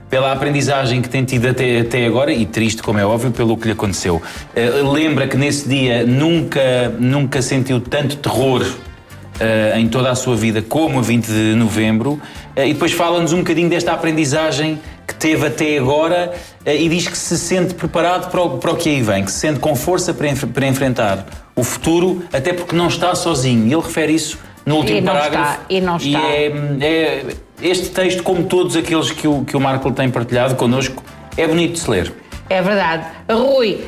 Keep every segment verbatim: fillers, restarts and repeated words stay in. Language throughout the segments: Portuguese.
pela aprendizagem que tem tido até, até agora e triste, como é óbvio, pelo que lhe aconteceu. Uh, lembra que nesse dia nunca, nunca sentiu tanto terror uh, em toda a sua vida como a vinte de novembro, uh, e depois fala-nos um bocadinho desta aprendizagem que teve até agora, uh, e diz que se sente preparado para o, para o que aí vem, que se sente com força para, enf- para enfrentar o futuro, até porque não está sozinho. E ele refere isso no último e não parágrafo. Está, e não está. E é, é, este texto, como todos aqueles que o, que o Marco tem partilhado connosco, é bonito de se ler. É verdade. Rui,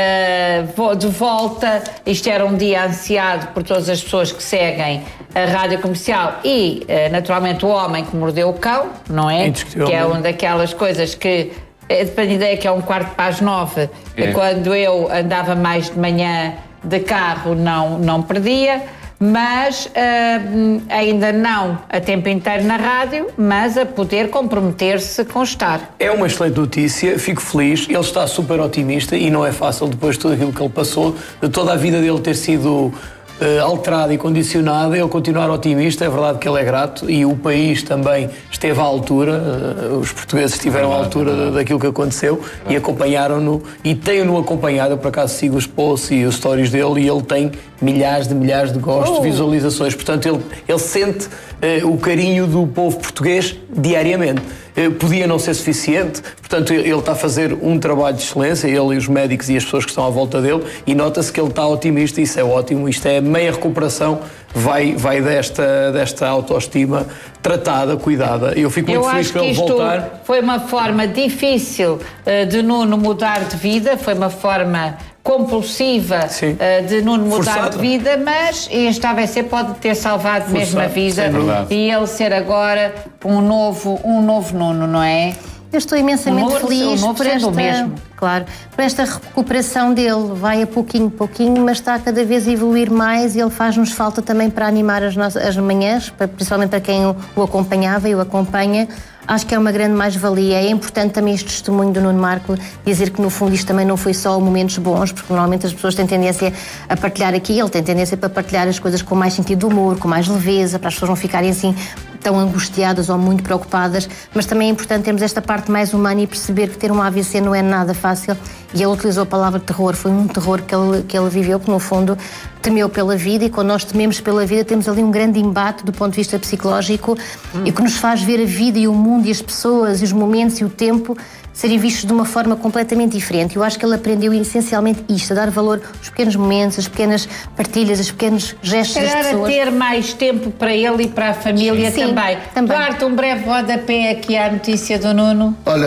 uh, de volta, isto era um dia ansiado por todas as pessoas que seguem a Rádio Comercial e, uh, naturalmente, o homem que mordeu o cão, não é? Que é uma daquelas coisas que, depende da ideia que é um quarto para as nove, é. Quando eu andava mais de manhã de carro não, não perdia, mas uh, ainda não a tempo inteiro na rádio, mas a poder comprometer-se com estar. É uma excelente notícia, fico feliz, ele está super otimista e não é fácil, depois de tudo aquilo que ele passou, de toda a vida dele ter sido Uh, alterado e condicionado, ele continuar otimista. É verdade que ele é grato e o país também esteve à altura, uh, os portugueses estiveram é verdade, à altura é daquilo que aconteceu é e acompanharam-no e têm-no acompanhado. Eu por acaso sigo os posts e os stories dele e ele tem milhares de milhares de gostos, oh. visualizações, portanto ele, ele sente uh, o carinho do povo português diariamente. Uh, podia não ser suficiente, portanto ele está a fazer um trabalho de excelência, ele e os médicos e as pessoas que estão à volta dele, e nota-se que ele está otimista. Isso é ótimo, isto é meia recuperação, vai, vai desta, desta autoestima tratada, cuidada. Eu fico muito Eu feliz para ele voltar. Isto foi uma forma difícil uh, de Nuno mudar de vida, foi uma forma compulsiva uh, de Nuno mudar Forçado. de vida, mas este A V C pode ter salvado Forçado. mesmo a vida e ele ser agora um novo, um novo Nuno, não é? Eu estou imensamente um novo, feliz um por esta, mesmo. Claro, por esta recuperação dele. Vai a pouquinho, pouquinho, mas está cada vez a evoluir mais e ele faz-nos falta também para animar as, nossas, as manhãs, principalmente para quem o, o acompanhava e o acompanha. Acho que é uma grande mais-valia. É importante também este testemunho do Nuno Marco dizer que no fundo isto também não foi só momentos bons, porque normalmente as pessoas têm tendência a partilhar aqui, ele tem tendência para partilhar as coisas com mais sentido de humor, com mais leveza, para as pessoas não ficarem assim tão angustiadas ou muito preocupadas, mas também é importante termos esta parte mais humana e perceber que ter um A V C não é nada fácil. E ele utilizou a palavra terror, foi um terror que ele, que ele viveu, que no fundo temeu pela vida, e quando nós tememos pela vida temos ali um grande embate do ponto de vista psicológico hum. e que nos faz ver a vida e o mundo e as pessoas e os momentos e o tempo serem vistos de uma forma completamente diferente. Eu acho que ele aprendeu essencialmente isto, a dar valor aos pequenos momentos, às pequenas partilhas, aos pequenos gestos das pessoas. A ter mais tempo para ele e para a família. Sim, também. também. Duarte, um breve rodapé aqui à notícia do Nuno. Olha,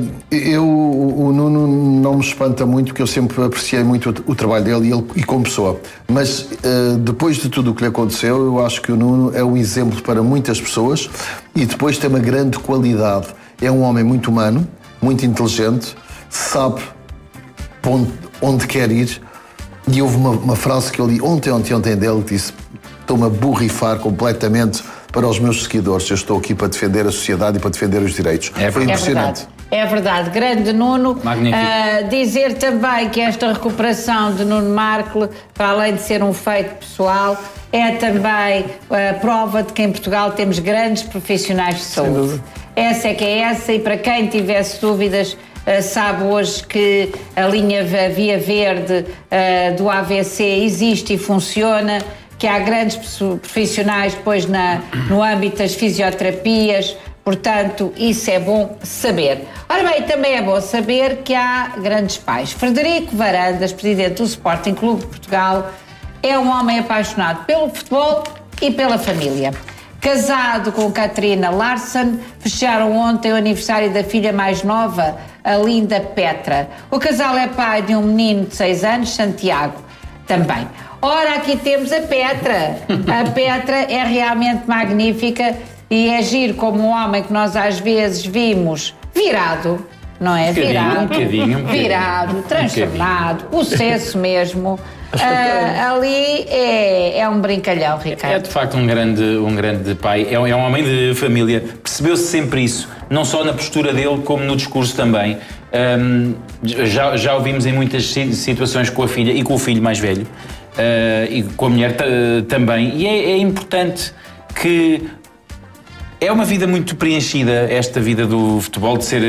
eu, o Nuno não me espanta muito, porque eu sempre apreciei muito o, o trabalho dele e, ele, e como pessoa. Mas depois de tudo o que lhe aconteceu, eu acho que o Nuno é um exemplo para muitas pessoas e depois tem uma grande qualidade. É um homem muito humano, muito inteligente, sabe onde, onde quer ir, e houve uma, uma frase que eu li ontem, ontem, ontem dele, que disse: estou-me a borrifar completamente para os meus seguidores, eu estou aqui para defender a sociedade e para defender os direitos. É, Foi impressionante. É verdade, grande Nuno. Magnífico. Uh, dizer também que esta recuperação de Nuno Marco, para além de ser um feito pessoal, é também a uh, prova de que em Portugal temos grandes profissionais de saúde. Essa é que é essa, e para quem tivesse dúvidas, uh, sabe hoje que a linha Via Verde uh, do A V C existe e funciona, que há grandes profissionais depois na, no âmbito das fisioterapias, portanto, isso é bom saber. Ora bem, também é bom saber que há grandes pais. Frederico Varandas, presidente do Sporting Clube de Portugal, é um homem apaixonado pelo futebol e pela família. Casado com Catarina Larsson, fecharam ontem o aniversário da filha mais nova, a linda Petra. O casal é pai de um menino de seis anos, Santiago, também. Ora, aqui temos a Petra. A Petra é realmente magnífica e é giro como um homem que nós às vezes vimos virado, não é? Um bocadinho, virado, um bocadinho, um bocadinho. virado, transformado, um o sucesso mesmo. Uh, ali é, é um brincalhão, Ricardo. É de facto um grande, um grande pai, é um, é um homem de família, percebeu-se sempre isso, não só na postura dele como no discurso também. Um, já, já o vimos em muitas situações com a filha e com o filho mais velho, uh, e com a mulher t- também, e é, é importante que é uma vida muito preenchida, esta vida do futebol, de ser